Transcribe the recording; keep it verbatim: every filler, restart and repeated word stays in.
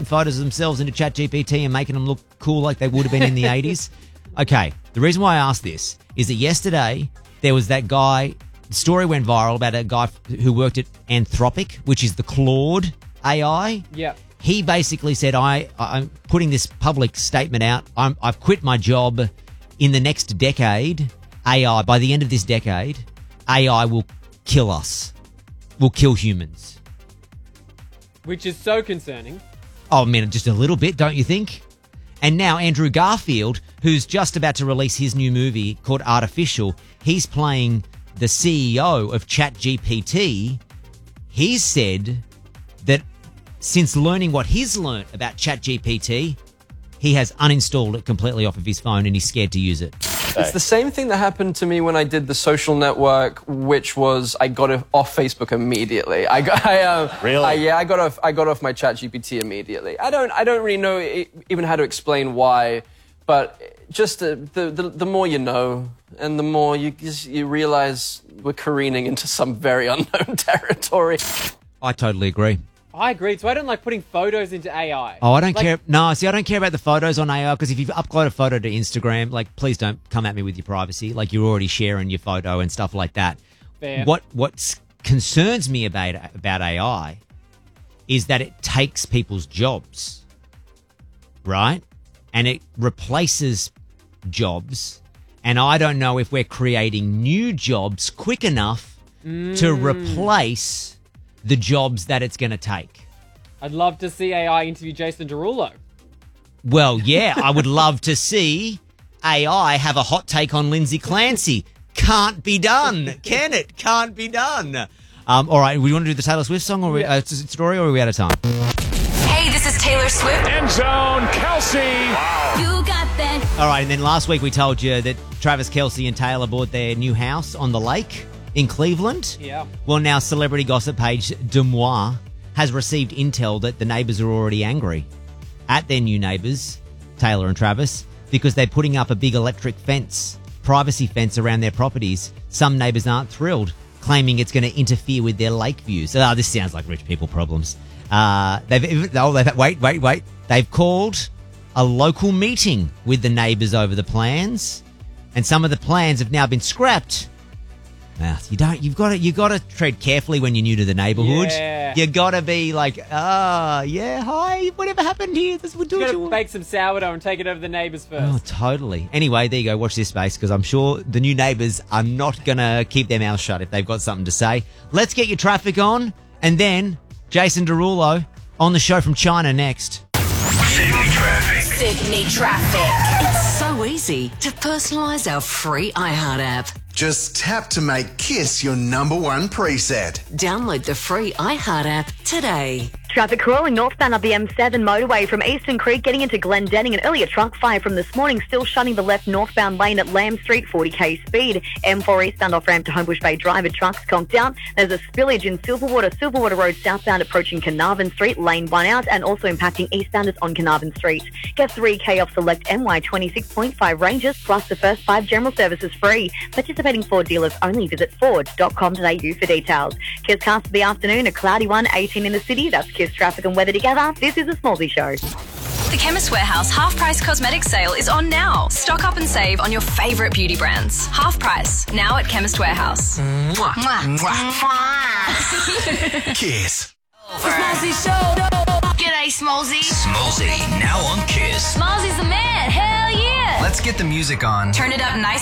putting photos of themselves into ChatGPT and making them look cool like they would have been in the eighties? Okay, the reason why I asked this is that yesterday there was that guy, the story went viral about a guy who worked at Anthropic, which is the Claude A I. Yeah. He basically said, I, I'm putting this public statement out. I'm, I've quit my job. In the next decade, A I, by the end of this decade, A I will kill us, will kill humans. Which is so concerning. Oh, man, just a little bit, don't you think? And now Andrew Garfield, who's just about to release his new movie called Artificial, he's playing the C E O of ChatGPT. He's said that since learning what he's learnt about ChatGPT, he has uninstalled it completely off of his phone and he's scared to use it. It's the same thing that happened to me when I did The Social Network, which was I got it off Facebook immediately. I got, I, uh, really? I, yeah, I got off. I got off my ChatGPT immediately. I don't. I don't really know even how to explain why, but just the the, the, the more you know, and the more you you realize we're careening into some very unknown territory. I totally agree. I agree. So I don't like putting photos into A I. Oh, I don't like, care. No, see, I don't care about the photos on A I because if you upload a photo to Instagram, like, please don't come at me with your privacy. Like, you're already sharing your photo and stuff like that. Fair. What what concerns me about about A I is that it takes people's jobs, right? And it replaces jobs. And I don't know if we're creating new jobs quick enough mm. to replace the jobs that it's going to take. I'd love to see A I interview Jason Derulo. Well, yeah, I would love to see A I have a hot take on Lindsay Clancy. Can't be done, can it? Can't be done. Um, all right, we want to do the Taylor Swift song or yeah. uh, story, or are we out of time? Hey, this is Taylor Swift. End zone, Kelsey. Wow. You got that. All right, and then last week we told you that Travis Kelce and Taylor bought their new house on the lake in Cleveland. Yeah. Well, now celebrity gossip page Demois has received intel that the neighbours are already angry at their new neighbours, Taylor and Travis, because they're putting up a big electric fence, privacy fence around their properties. Some neighbours aren't thrilled, claiming it's going to interfere with their lake views. Oh, this sounds like rich people problems. Uh, they've, oh, they've, wait, wait, wait. They've called a local meeting with the neighbours over the plans, and some of the plans have now been scrapped. Now, you don't. You've got to. You got to tread carefully when you're new to the neighbourhood. Yeah. You got to be like, ah, oh, yeah, hi. Whatever happened here? This would do You what got you to want. bake some sourdough and take it over the neighbours first. Oh, totally. Anyway, there you go. Watch this space because I'm sure the new neighbours are not going to keep their mouths shut if they've got something to say. Let's get your traffic on, and then Jason Derulo on the show from China next. Sydney traffic. Sydney traffic. It's so easy to personalise our free iHeart app. Just tap to make Kiss your number one preset. Download the free iHeart app today. Traffic crawling northbound up the M seven motorway from Eastern Creek getting into Glendenning. An earlier truck fire from this morning still shutting the left northbound lane at Lamb Street, forty k speed. M four eastbound off-ramp to Homebush Bay Drive, trucks conked out. There's a spillage in Silverwater, Silverwater Road southbound approaching Carnarvon Street, lane one out, and also impacting eastbounders on Carnarvon Street. Get three k off select M Y twenty-six point five ranges, plus the first five general services free. Participating Ford dealers only. Visit ford dot com dot a u for details. Kiss cast of the afternoon, a cloudy one, eighteen in the city. That's Kiss traffic and weather together. This is a Smallsy Show. The Chemist Warehouse half-price cosmetic sale is on now. Stock up and save on your favourite beauty brands. Half price, now at Chemist Warehouse. Mwah. Mwah. Kiss. Smallsy Show. G'day, Smallsy. Smallsy, now on Kiss. Smallsy's the man. Hell yeah. Let's get the music on. Turn it up nice